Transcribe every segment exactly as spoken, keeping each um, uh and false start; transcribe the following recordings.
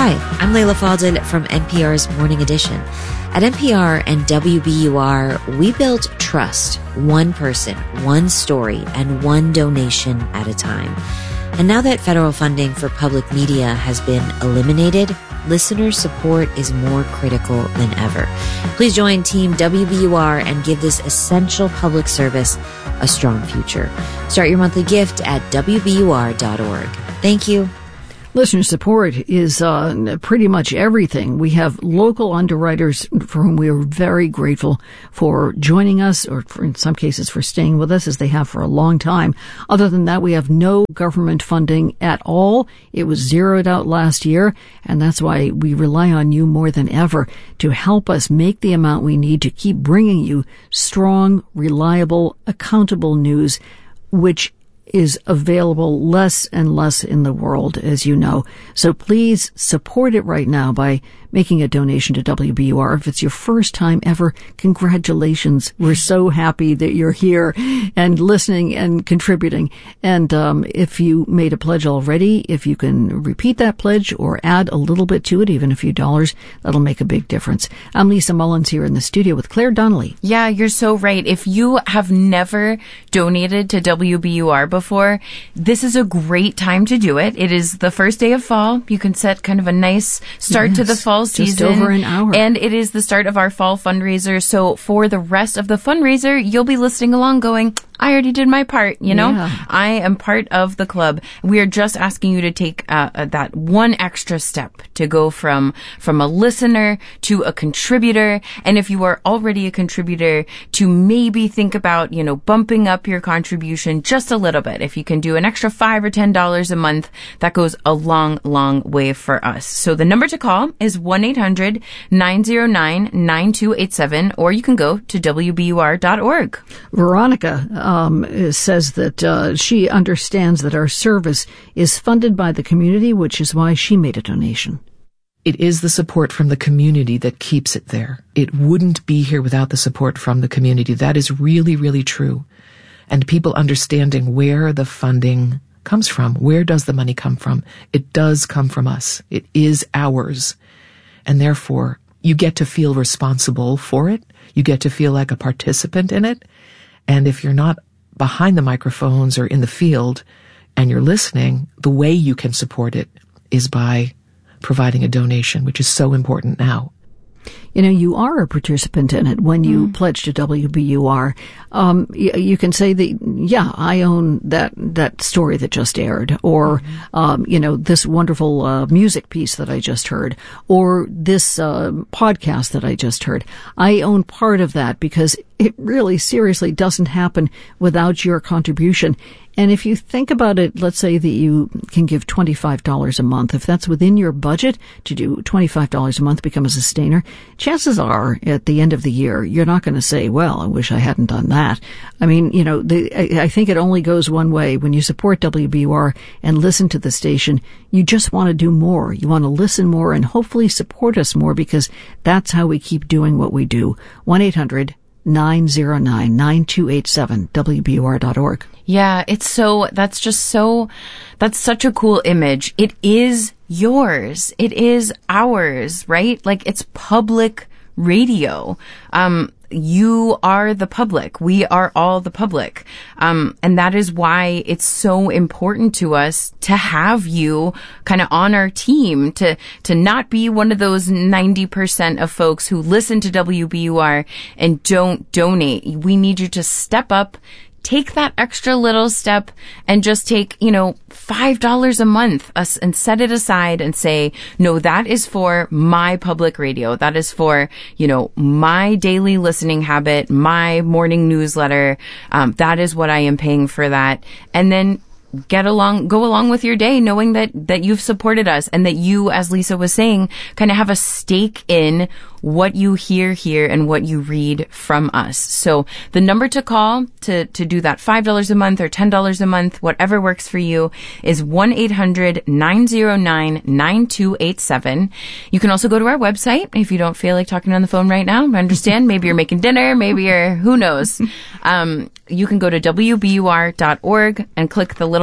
Hi, I'm Layla Faldin from N P R's Morning Edition. At N P R and W B U R, we build trust, one person, one story, and one donation at a time. And now that federal funding for public media has been eliminated, listener support is more critical than ever. Please join Team W B U R and give this essential public service a strong future. Start your monthly gift at W B U R dot org. Thank you. Listener support is uh, pretty much everything. We have local underwriters for whom we are very grateful for joining us, or for, in some cases for staying with us, as they have for a long time. Other than that, we have no government funding at all. It was zeroed out last year, and that's why we rely on you more than ever to help us make the amount we need to keep bringing you strong, reliable, accountable news, which is available less and less in the world, as you know. So please support it right now by making a donation to W B U R. If it's your first time ever, congratulations. We're so happy that you're here and listening and contributing. And um, if you made a pledge already, if you can repeat that pledge or add a little bit to it, even a few dollars, that'll make a big difference. I'm Lisa Mullins here in the studio with Claire Donnelly. Yeah, you're so right. If you have never donated to W B U R before, this is a great time to do it. It is the first day of fall. You can set kind of a nice start yes, to the fall season. Just over an hour. And it is the start of our fall fundraiser. So for the rest of the fundraiser, you'll be listening along going, I already did my part, you know? Yeah. I am part of the club. We are just asking you to take uh, uh, that one extra step to go from from a listener to a contributor. And if you are already a contributor, to maybe think about, you know, bumping up your contribution just a little bit. If you can do an extra five or ten dollars a month, that goes a long, long way for us. So the number to call is one eight hundred nine oh nine nine two eight seven, or you can go to W B U R dot org. Veronica Um, says that uh, she understands that our service is funded by the community, which is why she made a donation. It is the support from the community that keeps it there. It wouldn't be here without the support from the community. That is really, really true. And people understanding where the funding comes from. Where does the money come from? It does come from us. It is ours. And therefore, you get to feel responsible for it. You get to feel like a participant in it. And if you're not behind the microphones or in the field and you're listening, the way you can support it is by providing a donation, which is so important now. You know, you are a participant in it when you mm. pledge to W B U R. Um, you, you can say that, yeah, I own that, that story that just aired, or, mm-hmm. um, you know, this wonderful, uh, music piece that I just heard, or this, uh, podcast that I just heard. I own part of that because it really seriously doesn't happen without your contribution. And if you think about it, let's say that you can give twenty-five dollars a month. If that's within your budget to do twenty-five dollars a month, become a sustainer, chances are at the end of the year, you're not going to say, well, I wish I hadn't done that. I mean, you know, the, I, I think it only goes one way. When you support W B U R and listen to the station, you just want to do more. You want to listen more and hopefully support us more, because that's how we keep doing what we do. one eight hundred nine oh nine nine two eight seven, W B U R dot org. Yeah, it's so, that's just so, that's such a cool image. It is yours. It is ours, right? Like, it's public radio. Um, you are the public. We are all the public. Um, and that is why it's so important to us to have you kind of on our team, to, to not be one of those ninety percent of folks who listen to W B U R and don't donate. We need you to step up, take that extra little step, and just take, you know, five dollars a month us and set it aside and say, no, that is for my public radio. That is for, you know, my daily listening habit, my morning newsletter. Um, that is what I am paying for that. And then get along, go along with your day knowing that, that you've supported us and that you, as Lisa was saying, kind of have a stake in what you hear here and what you read from us. So the number to call to, to do that five dollars a month or ten dollars a month, whatever works for you, is one eight hundred nine oh nine nine two eight seven. You can also go to our website if you don't feel like talking on the phone right now. I understand. Maybe you're making dinner. Maybe you're, who knows? Um, you can go to W B U R dot org and click the little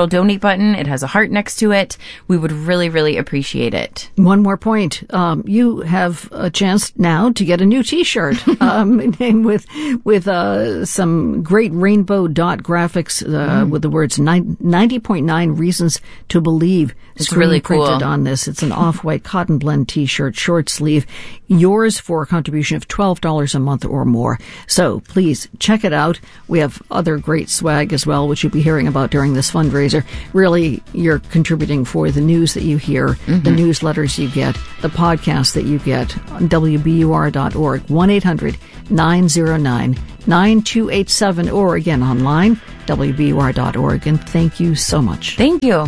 little donate button. It has a heart next to it. We would really, really appreciate it. One more point. Um, you have a chance now to get a new T-shirt um, with with uh, some great rainbow dot graphics uh, mm. with the words ninety point nine reasons to believe. It's really cool. Printed on this. It's an off-white cotton blend T-shirt, short sleeve. Yours for a contribution of twelve dollars a month or more. So please check it out. We have other great swag as well, which you'll be hearing about during this fundraiser. Really, you're contributing for the news that you hear, mm-hmm. the newsletters you get, the podcasts that you get on W B U R dot org, one eight hundred nine oh nine nine two eight seven, or again online, W B U R dot org. And thank you so much. Thank you.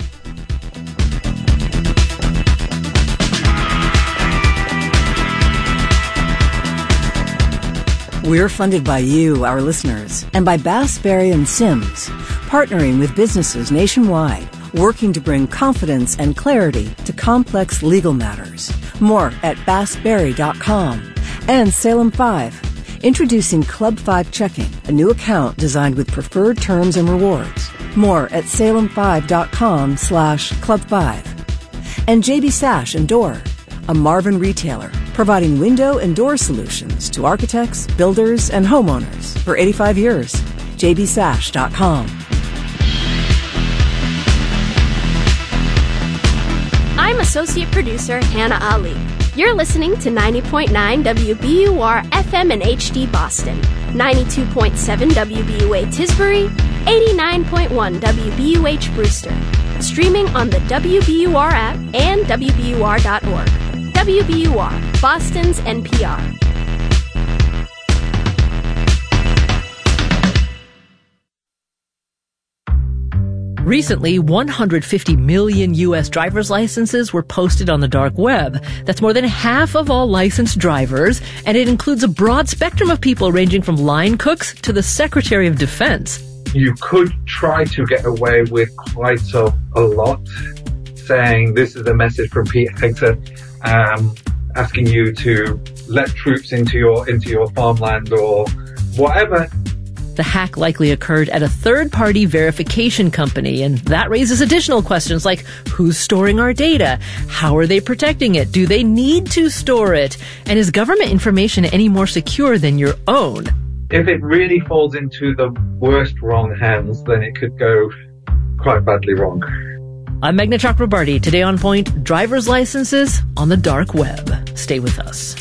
We're funded by you, our listeners, and by Bass, Berry and Sims, partnering with businesses nationwide, working to bring confidence and clarity to complex legal matters. More at bass berry dot com. And Salem five, introducing Club five Checking, a new account designed with preferred terms and rewards. More at salem five dot com slash club five. And J B Sash and Door, a Marvin retailer, providing window and door solutions to architects, builders, and homeowners for eighty-five years. j b sash dot com. I'm Associate Producer Hannah Ali. You're listening to ninety point nine W B U R F M and H D Boston, ninety-two point seven W B U A Tisbury, eighty-nine point one W B U H Brewster. Streaming on the W B U R app and W B U R dot org. W B U R, Boston's N P R. Recently, one hundred fifty million U S driver's licenses were posted on the dark web. That's more than half of all licensed drivers, and it includes a broad spectrum of people ranging from line cooks to the Secretary of Defense. You could try to get away with quite a, a lot, saying this is a message from Pete Hector, um, asking you to let troops into your into your farmland or whatever. The hack likely occurred at a third-party verification company, and that raises additional questions like, who's storing our data? How are they protecting it? Do they need to store it? And is government information any more secure than your own? If it really falls into the worst wrong hands, then it could go quite badly wrong. I'm Meghna Chakrabarty. Today on Point, driver's licenses on the dark web. Stay with us.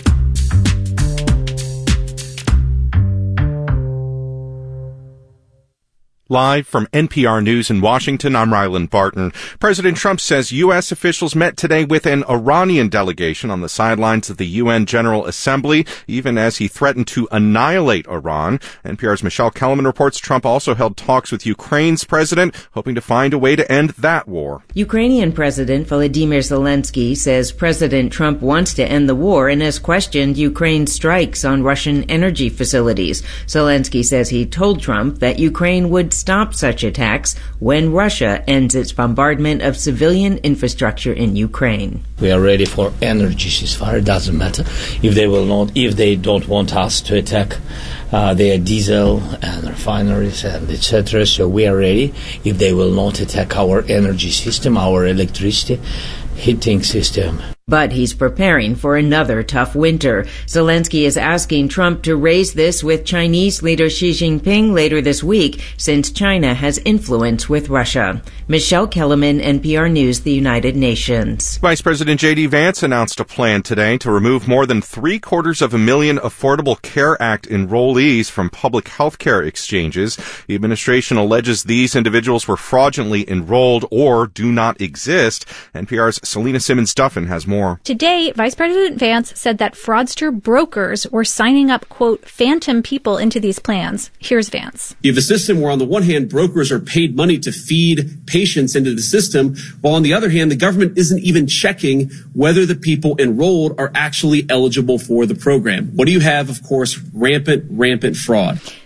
Live from N P R News in Washington, I'm Ryland Barton. President Trump says U S officials met today with an Iranian delegation on the sidelines of the U N General Assembly, even as he threatened to annihilate Iran. N P R's Michelle Kellerman reports Trump also held talks with Ukraine's president, hoping to find a way to end that war. Ukrainian President Volodymyr Zelensky says President Trump wants to end the war and has questioned Ukraine's strikes on Russian energy facilities. Zelensky says he told Trump that Ukraine would stop such attacks when Russia ends its bombardment of civilian infrastructure in Ukraine. We are ready for energy ceasefire. It doesn't matter if they will not, if they don't want us to attack uh, their diesel and refineries and et cetera. So we are ready if they will not attack our energy system, our electricity heating system. But he's preparing for another tough winter. Zelensky is asking Trump to raise this with Chinese leader Xi Jinping later this week, since China has influence with Russia. Michelle Kellerman, N P R News, the United Nations. Vice President J D Vance announced a plan today to remove more than three quarters of a million Affordable Care Act enrollees from public health care exchanges. The administration alleges these individuals were fraudulently enrolled or do not exist. N P R's Selena Simmons-Duffin has more. Today, Vice President Vance said that fraudster brokers were signing up, quote, phantom people into these plans. Here's Vance. You have a system where, on the one hand, brokers are paid money to feed patients into the system, while on the other hand, the government isn't even checking whether the people enrolled are actually eligible for the program. What do you have? Of course, rampant, rampant fraud.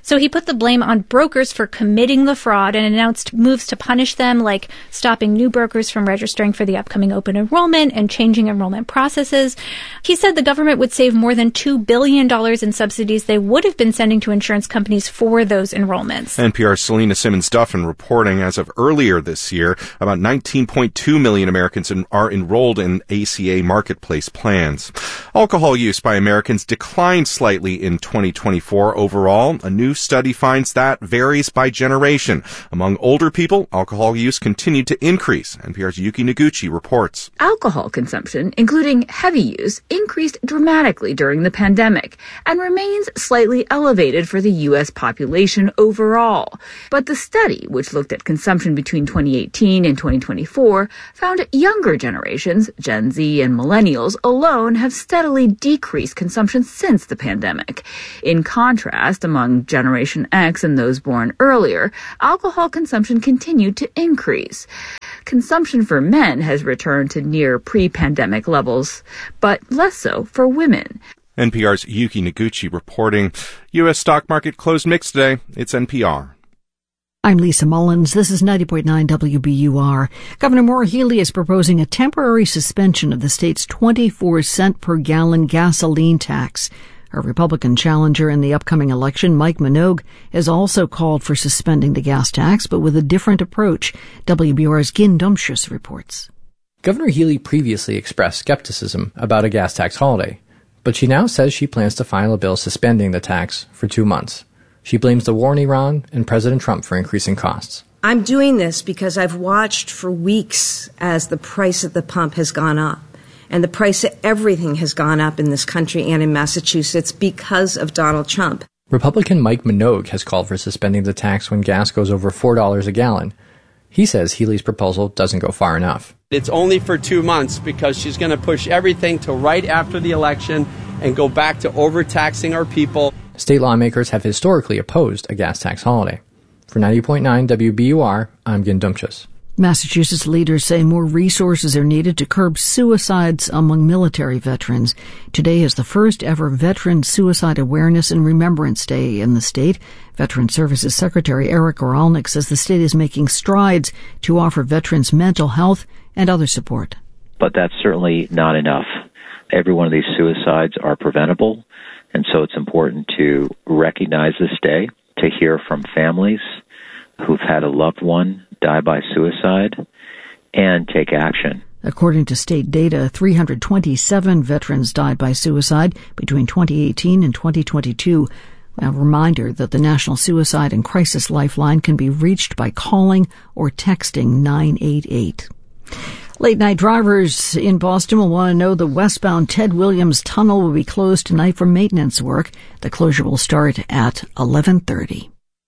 So he put the blame on brokers for committing the fraud and announced moves to punish them, like stopping new brokers from registering for the upcoming open enrollment and changing enrollment processes. He said the government would save more than two billion dollars in subsidies they would have been sending to insurance companies for those enrollments. N P R's Selena Simmons-Duffin reporting as of earlier this year, about nineteen point two million Americans in, are enrolled in A C A marketplace plans. Alcohol use by Americans declined slightly in twenty twenty-four overall. A new study finds that varies by generation. Among older people, alcohol use continued to increase. N P R's Yuki Noguchi reports. Alcohol consumption, including heavy use, increased dramatically during the pandemic and remains slightly elevated for the U S population overall. But the study, which looked at consumption between twenty eighteen and twenty twenty-four, found younger generations, Gen Z and millennials alone, have steadily decreased consumption since the pandemic. In contrast, among Generation X and those born earlier, alcohol consumption continued to increase. Consumption for men has returned to near pre-pandemic levels, but less so for women. N P R's Yuki Noguchi reporting. U S stock market closed mixed today. It's N P R. I'm Lisa Mullins. This is ninety point nine W B U R. Governor Maura Healey is proposing a temporary suspension of the state's twenty-four cent per gallon gasoline tax. Her Republican challenger in the upcoming election, Mike Minogue, has also called for suspending the gas tax, but with a different approach. W B U R's Gin Dumcius reports. Governor Healey previously expressed skepticism about a gas tax holiday, but she now says she plans to file a bill suspending the tax for two months. She blames the war in Iran and President Trump for increasing costs. I'm doing this because I've watched for weeks as the price at the pump has gone up. And the price of everything has gone up in this country and in Massachusetts because of Donald Trump. Republican Mike Minogue has called for suspending the tax when gas goes over four dollars a gallon. He says Healey's proposal doesn't go far enough. It's only for two months because she's going to push everything to right after the election and go back to overtaxing our people. State lawmakers have historically opposed a gas tax holiday. For ninety point nine W B U R, I'm Gin Dumcius. Massachusetts leaders say more resources are needed to curb suicides among military veterans. Today is the first ever Veteran Suicide Awareness and Remembrance Day in the state. Veteran Services Secretary Eric Goralnik says the state is making strides to offer veterans mental health and other support. But that's certainly not enough. Every one of these suicides are preventable, and so it's important to recognize this day, to hear from families who've had a loved one die by suicide, and take action. According to state data, three hundred twenty-seven veterans died by suicide between twenty eighteen and twenty twenty-two. A reminder that the National Suicide and Crisis Lifeline can be reached by calling or texting nine eight eight. Late-night drivers in Boston will want to know the westbound Ted Williams Tunnel will be closed tonight for maintenance work. The closure will start at eleven thirty.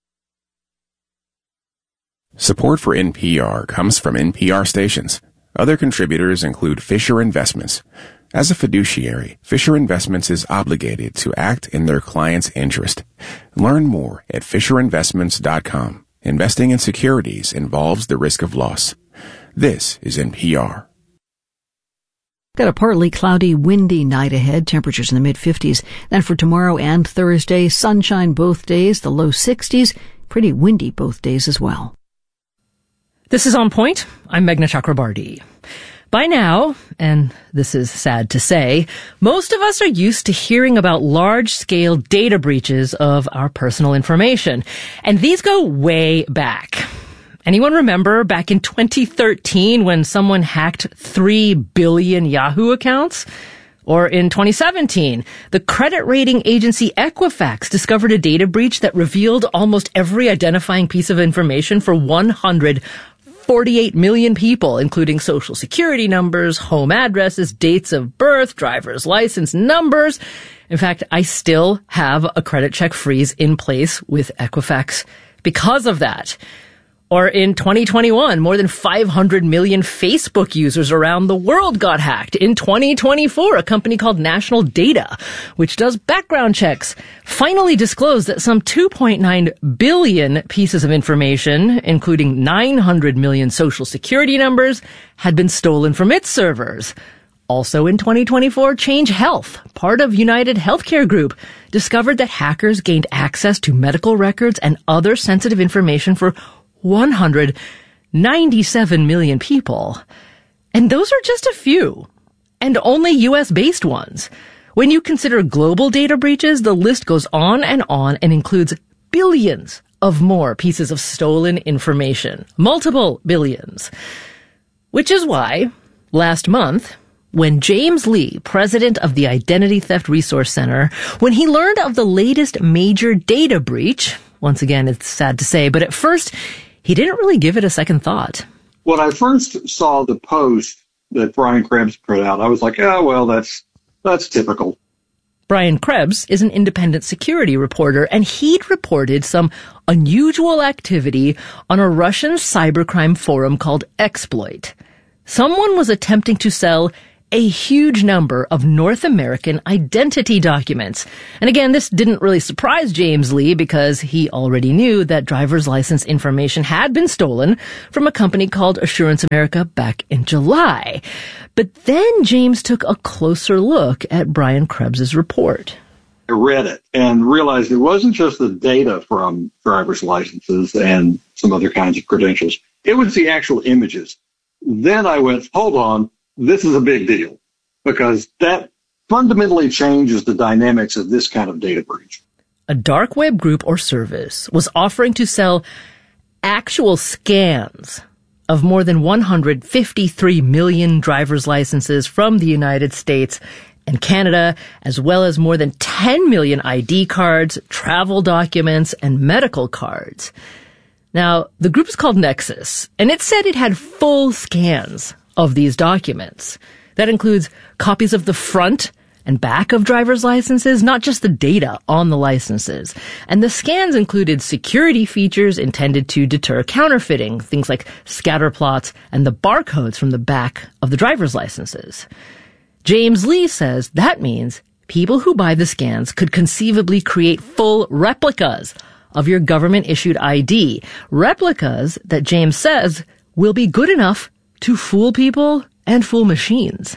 Support for N P R comes from N P R stations. Other contributors include Fisher Investments. As a fiduciary, Fisher Investments is obligated to act in their client's interest. Learn more at fisher investments dot com. Investing in securities involves the risk of loss. This is N P R. Got a partly cloudy, windy night ahead, temperatures in the mid-fifties. Then for tomorrow and Thursday, sunshine both days, the low sixties, pretty windy both days as well. This is On Point. I'm Meghna Chakrabarti. By now, and this is sad to say, most of us are used to hearing about large-scale data breaches of our personal information. And these go way back. Anyone remember back in twenty thirteen when someone hacked three billion Yahoo accounts? Or in twenty seventeen, the credit rating agency Equifax discovered a data breach that revealed almost every identifying piece of information for one hundred forty-eight million people, including social security numbers, home addresses, dates of birth, driver's license numbers. In fact, I still have a credit check freeze in place with Equifax because of that. Or in twenty twenty-one, more than five hundred million Facebook users around the world got hacked. In twenty twenty-four, a company called National Data, which does background checks, finally disclosed that some two point nine billion pieces of information, including nine hundred million social security numbers, had been stolen from its servers. Also in twenty twenty-four, Change Health, part of United Healthcare Group, discovered that hackers gained access to medical records and other sensitive information for one hundred ninety-seven million people. And those are just a few, and only U S-based ones. When you consider global data breaches, the list goes on and on and includes billions of more pieces of stolen information. Multiple billions. Which is why, last month, when James Lee, president of the Identity Theft Resource Center, when he learned of the latest major data breach, once again, it's sad to say, but at first, he didn't really give it a second thought. When I first saw the post that Brian Krebs put out, I was like, oh, well, that's that's typical. Brian Krebs is an independent security reporter, and he'd reported some unusual activity on a Russian cybercrime forum called Exploit. Someone was attempting to sell a huge number of North American identity documents. And again, this didn't really surprise James Lee because he already knew that driver's license information had been stolen from a company called Assurance America back in July. But then James took a closer look at Brian Krebs' report. I read it and realized it wasn't just the data from driver's licenses and some other kinds of credentials. It was the actual images. Then I went, hold on, this is a big deal, because that fundamentally changes the dynamics of this kind of data breach. A dark web group or service was offering to sell actual scans of more than one hundred fifty-three million driver's licenses from the United States and Canada, as well as more than ten million I D cards, travel documents, and medical cards. Now, the group is called Nexus, and it said it had full scans of these documents. That includes copies of the front and back of driver's licenses, not just the data on the licenses. And the scans included security features intended to deter counterfeiting, things like scatter plots and the barcodes from the back of the driver's licenses. James Lee says that means people who buy the scans could conceivably create full replicas of your government-issued I D. Replicas that James says will be good enough to fool people and fool machines.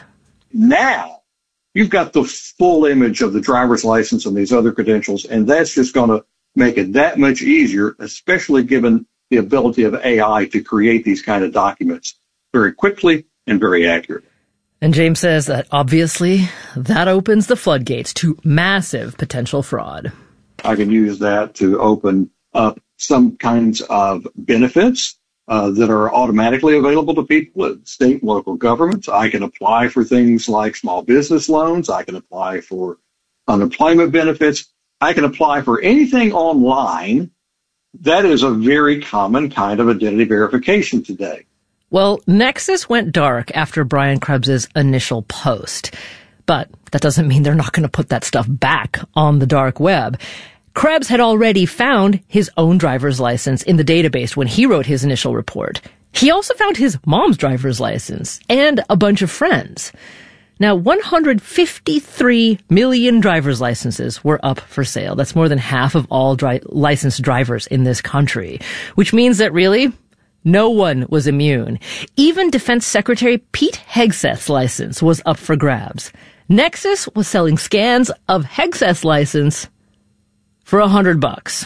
Now, you've got the full image of the driver's license and these other credentials, and that's just going to make it that much easier, especially given the ability of A I to create these kind of documents very quickly and very accurately. And James says that obviously that opens the floodgates to massive potential fraud. I can use that to open up some kinds of benefits uh, that are automatically available to people at state and local governments. I can apply for things like small business loans. I can apply for unemployment benefits. I can apply for anything online. That is a very common kind of identity verification today. Well, Nexus went dark after Brian Krebs' initial post. But that doesn't mean they're not going to put that stuff back on the dark web. Krebs had already found his own driver's license in the database when he wrote his initial report. He also found his mom's driver's license and a bunch of friends. Now, one hundred fifty-three million driver's licenses were up for sale. That's more than half of all dri- licensed drivers in this country, which means that really no one was immune. Even Defense Secretary Pete Hegseth's license was up for grabs. Nexus was selling scans of Hegseth's license for a hundred bucks.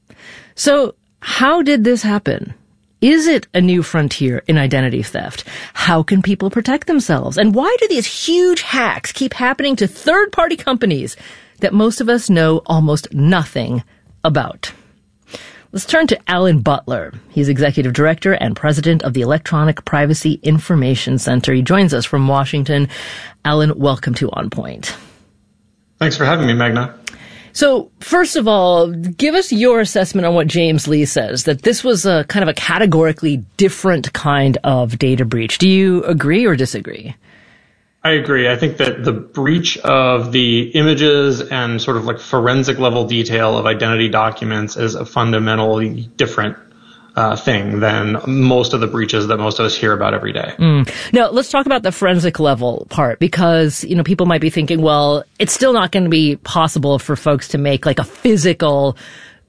So how did this happen? Is it a new frontier in identity theft? How can people protect themselves? And why do these huge hacks keep happening to third-party companies that most of us know almost nothing about? Let's turn to Alan Butler. He's executive director and president of the Electronic Privacy Information Center. He joins us from Washington. Alan, welcome to On Point. Thanks for having me, Magna. So, first of all, give us your assessment on what James Lee says, that this was a kind of a categorically different kind of data breach. Do you agree or disagree? I agree. I think that the breach of the images and sort of like forensic level detail of identity documents is a fundamentally different uh, thing than most of the breaches that most of us hear about every day. Mm. Now, let's talk about the forensic level part, because, you know, people might be thinking, well, it's still not going to be possible for folks to make like a physical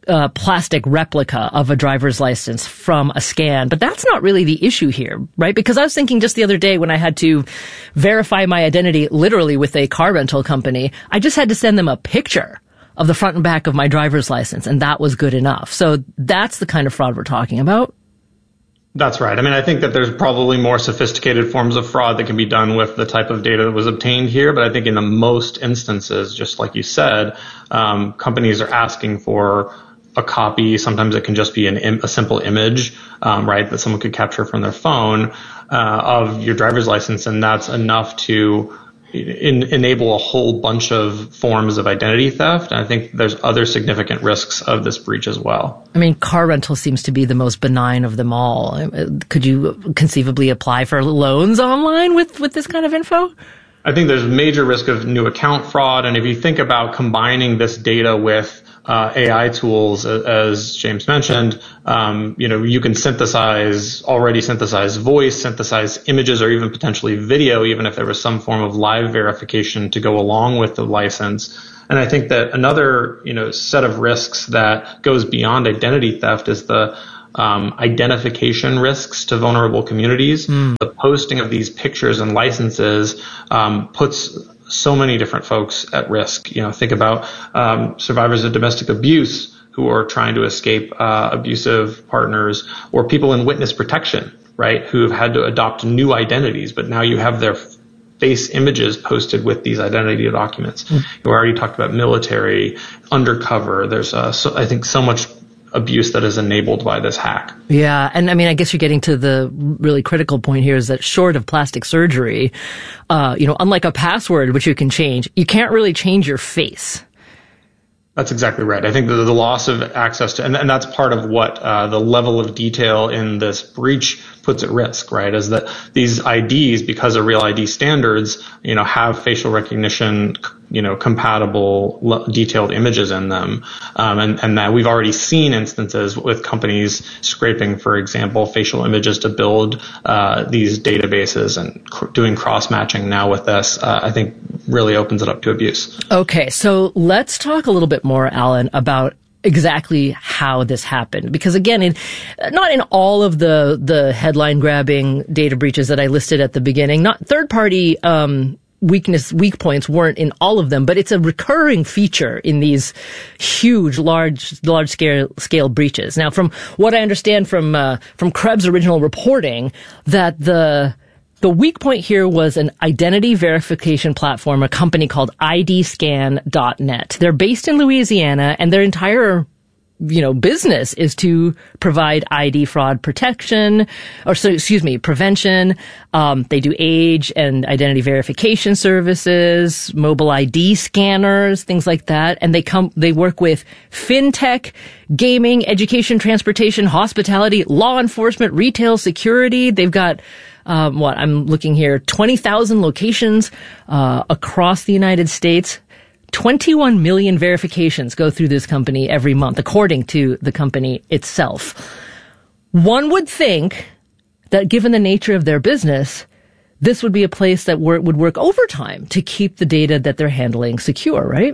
uh, plastic replica of a driver's license from a scan. But that's not really the issue here, right? Because I was thinking just the other day when I had to verify my identity literally with a car rental company, I just had to send them a picture of the front and back of my driver's license, and that was good enough. So that's the kind of fraud we're talking about. That's right. I mean, I think that there's probably more sophisticated forms of fraud that can be done with the type of data that was obtained here. But I think in the most instances, just like you said, um, companies are asking for a copy. Sometimes it can just be an Im- a simple image, um, right, that someone could capture from their phone uh, of your driver's license, and that's enough to In, enable a whole bunch of forms of identity theft. And I think there's other significant risks of this breach as well. I mean, car rental seems to be the most benign of them all. Could you conceivably apply for loans online with, with this kind of info? I think there's major risk of new account fraud. And if you think about combining this data with Uh, A I tools, as James mentioned, um, you know, you can synthesize, already synthesize voice, synthesize images, or even potentially video, even if there was some form of live verification to go along with the license. And I think that another, you know, set of risks that goes beyond identity theft is the um, identification risks to vulnerable communities. Mm. The posting of these pictures and licenses um, puts so many different folks at risk. You know, think about um, survivors of domestic abuse who are trying to escape uh, abusive partners, or people in witness protection, right, who have had to adopt new identities, but now you have their face images posted with these identity documents. Mm. You already talked about military, undercover. There's, uh, so, I think, so much abuse that is enabled by this hack. Yeah, and I mean, I guess you're getting to the really critical point here is that short of plastic surgery, uh, you know, unlike a password, which you can change, you can't really change your face. That's exactly right. I think the, the loss of access to, and, and that's part of what uh, the level of detail in this breach puts at risk, right? Is that these I Ds, because of Real I D standards, you know, have facial recognition, you know, compatible lo- detailed images in them, um, and and that we've already seen instances with companies scraping, for example, facial images to build uh, these databases, and cr- doing cross matching now with this. Uh, I think really opens it up to abuse. Okay, so let's talk a little bit more, Alan, about exactly how this happened. Because again, in, not in all of the, the headline grabbing data breaches that I listed at the beginning, not third party, um, weakness, weak points weren't in all of them, but it's a recurring feature in these huge, large, large scale, scale breaches. Now, from what I understand from, uh, from Krebs' original reporting, that the, The weak point here was an identity verification platform, a company called I D scan dot net. They're based in Louisiana, and their entire, you know, business is to provide I D fraud protection, or so, excuse me, prevention. Um, they do age and identity verification services, mobile I D scanners, things like that. And they come, they work with fintech, gaming, education, transportation, hospitality, law enforcement, retail, security. They've got Um, what I'm looking here, twenty thousand locations, uh, across the United States. twenty-one million verifications go through this company every month, according to the company itself. One would think that given the nature of their business, this would be a place that wor- would work overtime to keep the data that they're handling secure, right?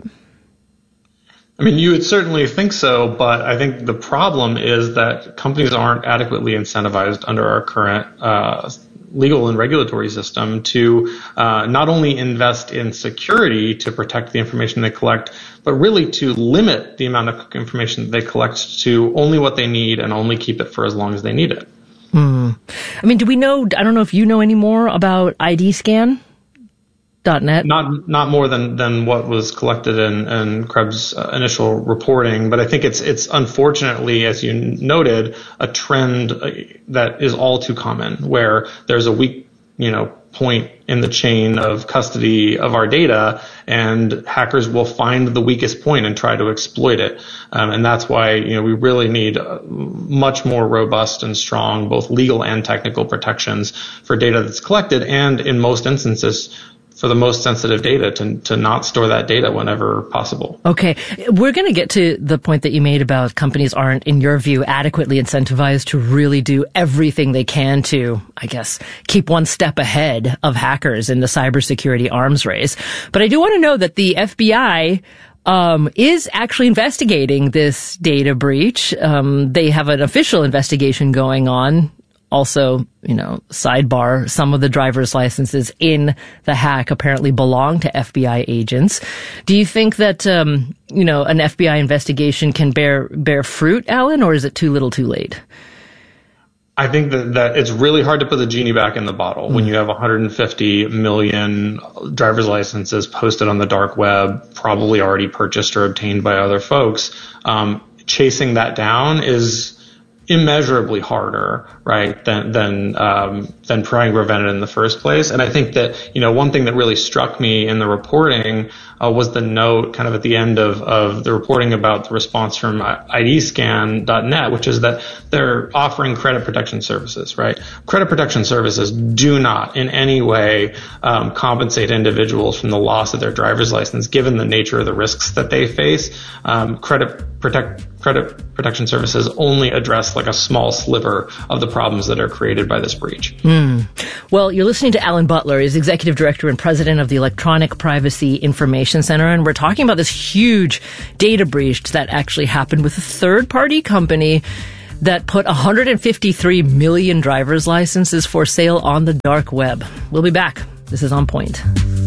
I mean, you would certainly think so, but I think the problem is that companies aren't adequately incentivized under our current uh, legal and regulatory system to uh, not only invest in security to protect the information they collect, but really to limit the amount of information that they collect to only what they need and only keep it for as long as they need it. Hmm. I mean, do we know, I don't know if you know any more about I D scan dot net? Not not more than, than what was collected in, in Krebs' uh, initial reporting, but I think it's it's unfortunately, as you noted, a trend uh, that is all too common, where there's a weak, you know, point in the chain of custody of our data, and hackers will find the weakest point and try to exploit it. Um, and that's why, you know, we really need uh, much more robust and strong, both legal and technical protections for data that's collected, and in most instances, for the most sensitive data, to to not store that data whenever possible. Okay. We're going to get to the point that you made about companies aren't, in your view, adequately incentivized to really do everything they can to, I guess, keep one step ahead of hackers in the cybersecurity arms race. But I do want to know that the F B I um, is actually investigating this data breach. Um, they have an official investigation going on. Also, you know, sidebar, some of the driver's licenses in the hack apparently belong to F B I agents. Do you think that, um, you know, an F B I investigation can bear, bear fruit, Alan, or is it too little too late? I think that, that it's really hard to put the genie back in the bottle mm. when you have one hundred fifty million driver's licenses posted on the dark web, probably already purchased or obtained by other folks. Um, chasing that down is immeasurably harder, right, than than um, than trying to prevent it in the first place. And I think that, you know, one thing that really struck me in the reporting uh, was the note kind of at the end of, of the reporting about the response from I D scan dot net, which is that they're offering credit protection services, right? Credit protection services do not in any way um, compensate individuals from the loss of their driver's license, given the nature of the risks that they face. Um, credit protect credit protection services only address like a small sliver of the problems that are created by this breach. Mm. Well, you're listening to Alan Butler. He's executive director and president of the Electronic Privacy Information Center, and we're talking about this huge data breach that actually happened with a third-party company that put one hundred fifty-three million driver's licenses for sale on the dark web. We'll be back. This is On Point.